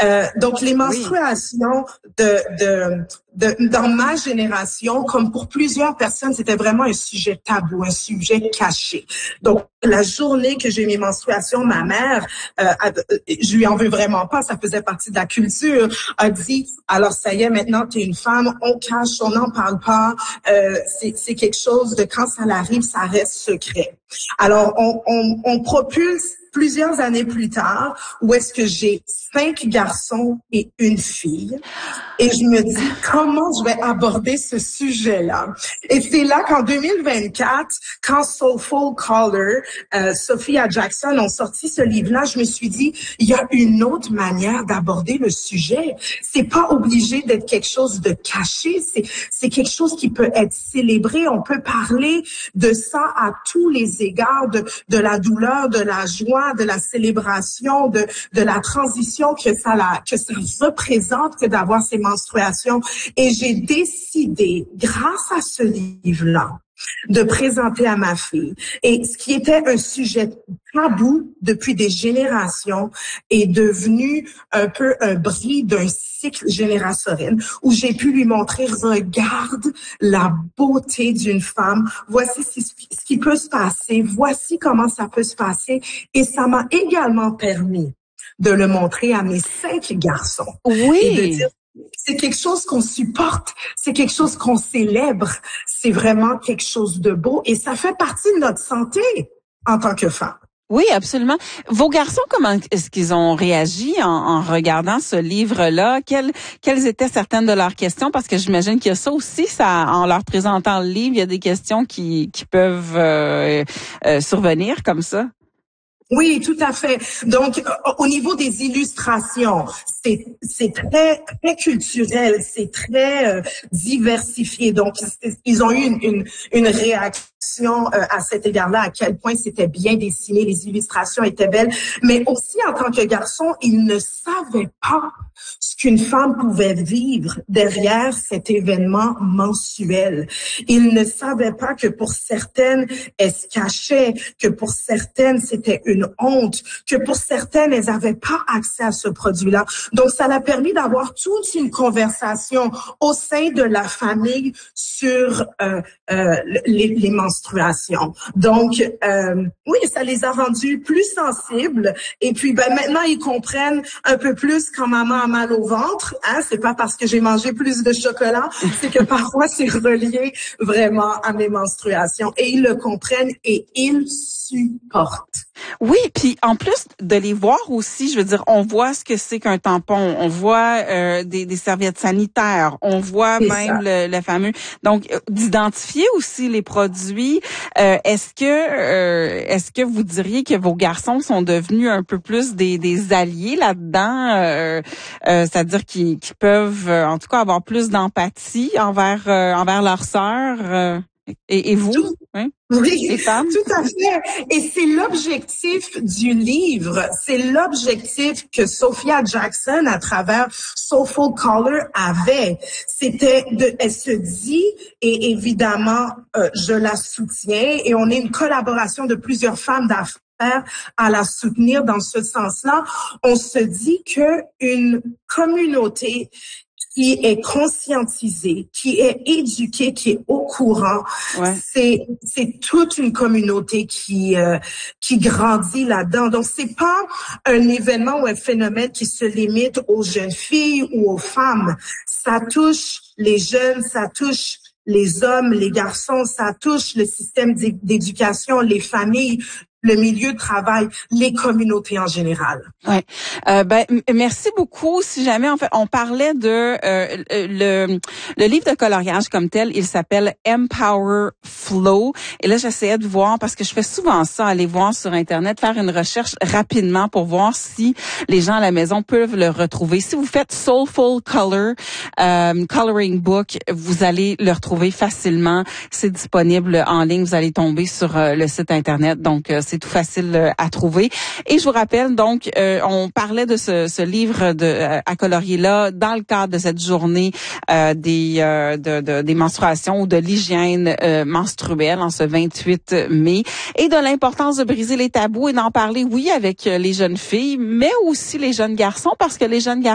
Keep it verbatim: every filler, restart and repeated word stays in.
Euh, donc, les Oui. menstruations de, de, de, dans ma génération, comme pour plusieurs personnes, c'était vraiment un sujet tabou, un sujet caché. Donc, la journée que j'ai mes menstruations, ma mère, euh, a, je lui en veux vraiment pas, ça faisait partie de la culture, a dit, alors ça y est, maintenant tu es une femme, on cache, on n'en parle pas, euh, c'est, c'est quelque chose de quand ça arrive, ça reste secret. Alors, on, on, on propulse plusieurs années plus tard, où est-ce que j'ai cinq garçons et une fille. Et je me dis, comment je vais aborder ce sujet-là? Et c'est là qu'en deux mille vingt-quatre, quand Soulful Caller, euh, Sophia Jackson ont sorti ce livre-là, je me suis dit, il y a une autre manière d'aborder le sujet. C'est pas obligé d'être quelque chose de caché. C'est, c'est quelque chose qui peut être célébré. On peut parler de ça à tous les égards, de, de la douleur, de la joie, de la célébration, de, de la transition que ça, la, que ça représente que d'avoir ces menstruations. Et j'ai décidé, grâce à ce livre-là, de présenter à ma fille. Et ce qui était un sujet tabou depuis des générations est devenu un peu un bris d'un cycle générationnel où j'ai pu lui montrer, regarde la beauté d'une femme, voici ce qui peut se passer, voici comment ça peut se passer. Et ça m'a également permis de le montrer à mes cinq garçons. Oui. Et de dire, c'est quelque chose qu'on supporte, c'est quelque chose qu'on célèbre, c'est vraiment quelque chose de beau et ça fait partie de notre santé en tant que femme. Oui, absolument. Vos garçons, comment est-ce qu'ils ont réagi en, en regardant ce livre-là? Quelles, quelles étaient certaines de leurs questions? Parce que j'imagine qu'il y a ça aussi, ça, en leur présentant le livre, il y a des questions qui, qui peuvent euh, euh, survenir comme ça. Oui, tout à fait. Donc, au niveau des illustrations, c'est c'est très très culturel, c'est très euh, diversifié. Donc, ils ont eu une une, une réaction euh, à cet égard-là, à quel point c'était bien dessiné, les illustrations étaient belles. Mais aussi, en tant que garçon, ils ne savaient pas ce qu'une femme pouvait vivre derrière cet événement mensuel. Ils ne savaient pas que pour certaines, elles se cachaient, que pour certaines, c'était une honte, que pour certaines, elles n'avaient pas accès à ce produit-là. Donc, ça l'a permis d'avoir toute une conversation au sein de la famille sur euh, euh, les, les menstruations. Donc, euh, oui, ça les a rendus plus sensibles. Et puis, ben maintenant, ils comprennent un peu plus quand maman a mal au ventre. Hein, c'est pas parce que j'ai mangé plus de chocolat, c'est que parfois c'est relié vraiment à mes menstruations. Et ils le comprennent et ils supportent. Oui, puis en plus de les voir aussi, je veux dire, on voit ce que c'est qu'un tampon, on voit euh, des, des serviettes sanitaires, on voit C'est même le, le fameux, donc euh, d'identifier aussi les produits. Euh, est-ce que euh, est-ce que vous diriez que vos garçons sont devenus un peu plus des, des alliés là-dedans, euh, euh, c'est-à-dire qu'ils, qu'ils peuvent euh, en tout cas avoir plus d'empathie envers euh, envers leurs sœurs euh, et, et vous, Tout, hein? Oui, Les femmes? tout à fait. Et c'est l'objectif du livre. C'est l'objectif que Sophia Jackson, à travers Soulful Caller, avait. C'était de, elle se dit, et évidemment, euh, je la soutiens, et on est une collaboration de plusieurs femmes d'affaires à la soutenir dans ce sens-là. On se dit que une communauté qui est conscientisée, qui est éduquée, qui est au courant, Ouais. c'est c'est toute une communauté qui euh, qui grandit là-dedans. Donc c'est pas un événement ou un phénomène qui se limite aux jeunes filles ou aux femmes. Ça touche les jeunes, ça touche les hommes, les garçons, ça touche le système d'éducation, les familles, le milieu de travail, les communautés en général. Ouais. Euh, ben merci beaucoup. Si jamais en fait on parlait de euh, le le livre de coloriage comme tel, il s'appelle Empower Flow. Et là j'essayais de voir parce que je fais souvent ça, aller voir sur internet, faire une recherche rapidement pour voir si les gens à la maison peuvent le retrouver. Si vous faites Soulful Color euh, Coloring Book, vous allez le retrouver facilement. C'est disponible en ligne. Vous allez tomber sur euh, le site internet. Donc euh, c'est tout facile euh, à trouver. Et je vous rappelle donc, euh, on parlait de ce, ce livre de euh, à colorier là dans le cadre de cette journée euh, des euh, de, de, des menstruations ou de l'hygiène euh, menstruelle en ce vingt-huit mai et de l'importance de briser les tabous et d'en parler, oui, avec les jeunes filles, mais aussi les jeunes garçons parce que les jeunes garçons